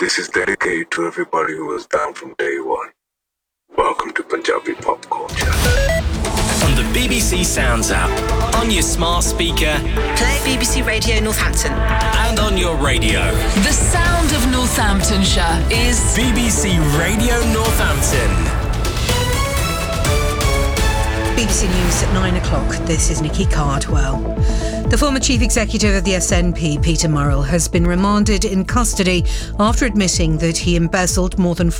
This is dedicated to everybody who was down from day one. Welcome to Punjabi Pop Culture. On the BBC Sounds app, on your smart speaker, play BBC Radio Northampton, and on your radio. The sound of Northamptonshire is BBC Radio Northampton. BBC News at 9 o'clock. This is Nikki Cardwell. The former chief executive of the SNP, Peter Murrell, has been remanded in custody after admitting that he embezzled more than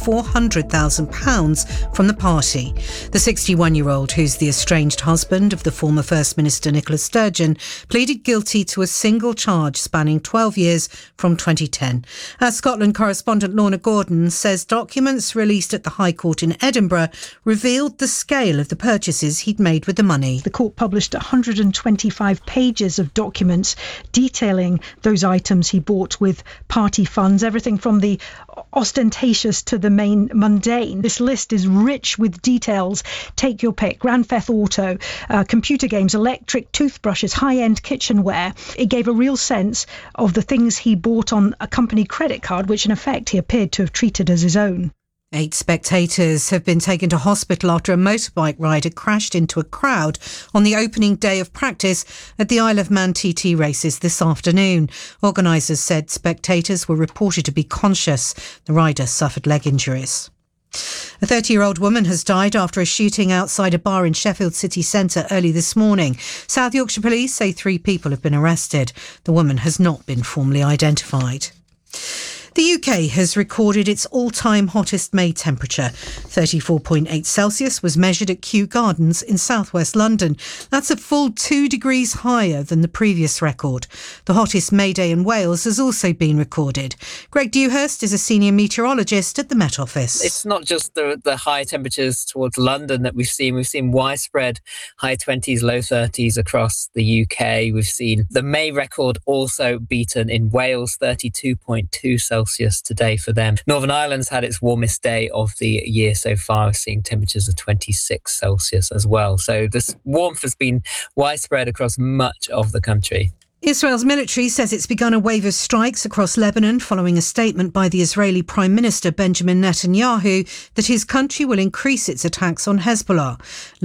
£400,000 from the party. The 61-year-old, who's the estranged husband of the former First Minister Nicola Sturgeon, pleaded guilty to a single charge spanning 12 years from 2010. Our Scotland correspondent Lorna Gordon says documents released at the High Court in Edinburgh revealed the scale of the purchases he'd made with the money. The court published 125 pages of documents detailing those items he bought with party funds, everything from the ostentatious to the main mundane. This list is rich with details. Take your pick. Grand Theft Auto, computer games, electric toothbrushes, high-end kitchenware. It gave a real sense of the things he bought on a company credit card, which in effect he appeared to have treated as his own. 8 spectators have been taken to hospital after a motorbike rider crashed into a crowd on the opening day of practice at the Isle of Man TT races this afternoon. Organisers said spectators were reported to be conscious. The rider suffered leg injuries. A 30-year-old woman has died after a shooting outside a bar in Sheffield city centre early this morning. South Yorkshire Police say 3 people have been arrested. The woman has not been formally identified. The UK has recorded its all-time hottest May temperature. 34.8 Celsius was measured at Kew Gardens in southwest London. That's a full 2 degrees higher than the previous record. The hottest May day in Wales has also been recorded. Greg Dewhurst is a senior meteorologist at the Met Office. It's not just the high temperatures towards London that we've seen. We've seen widespread high 20s, low 30s across the UK. We've seen the May record also beaten in Wales, 32.2 Celsius today for them. Northern Ireland's had its warmest day of the year so far, seeing temperatures of 26 Celsius as well. So this warmth has been widespread across much of the country. Israel's military says it's begun a wave of strikes across Lebanon following a statement by the Israeli Prime Minister Benjamin Netanyahu that his country will increase its attacks on Hezbollah.